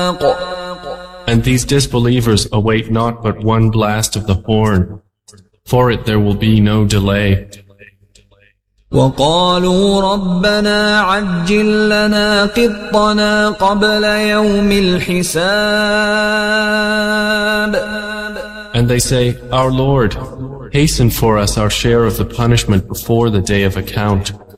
And these disbelievers await not but one blast of the horn. For it there will be no delay. وقالوا ربنا عجل لنا قطنا قبل يوم الحساب. And they say, Our Lord, hasten for us our share of the punishment before the day of account.